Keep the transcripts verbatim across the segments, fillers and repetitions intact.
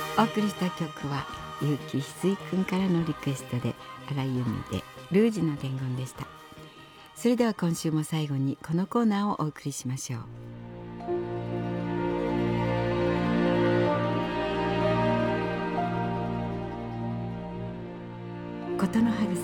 お送りした曲は結城翡翠くんからのリクエストで荒井由実でルージュの伝言でした。それでは今週も最後にこのコーナーをお送りしましょう。ことのはぐさ。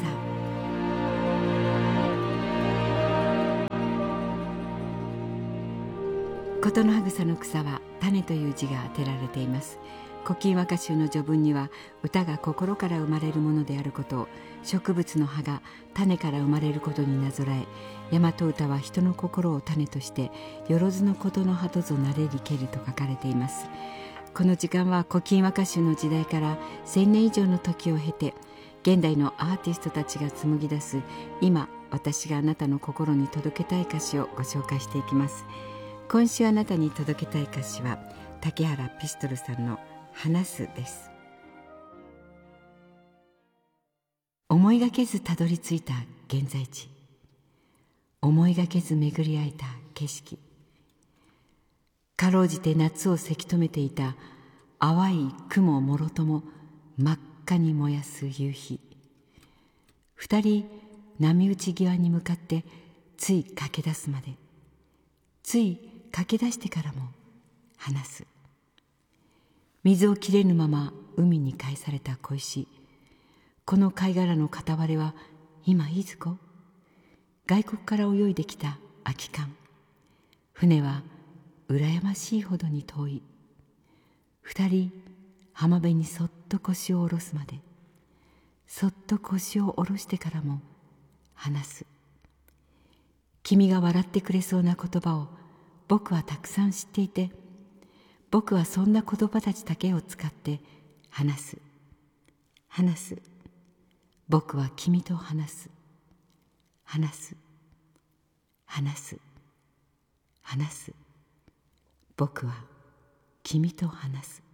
ことのはぐさの草は種という字が当てられています。古今和歌集の序文には、歌が心から生まれるものであることを、植物の葉が種から生まれることになぞらえ、大和歌は人の心を種として、よろずのことの葉とぞなれりけると書かれています。この時間は古今和歌集の時代から千年以上の時を経て、現代のアーティストたちが紡ぎ出す今私があなたの心に届けたい歌詞をご紹介していきます。今週あなたに届けたい歌詞は竹原ピストルさんの話すです。思いがけずたどり着いた現在地、思いがけず巡り会えた景色、かろうじて夏をせき止めていた淡い雲もろとも真っ赤に燃やす夕日、二人波打ち際に向かってつい駆け出すまで、つい駆け出してからも話す。水を切れぬまま海に返された小石、この貝殻の片割れは今いずこ？外国から泳いできた空き缶、船は羨ましいほどに遠い。二人浜辺にそっと腰を下ろすまで、そっと腰を下ろしてからも話す。君が笑ってくれそうな言葉を僕はたくさん知っていて、僕はそんな言葉たちだけを使って話す。話す。僕は君と話す。話す。話す。話す。僕は君と話す。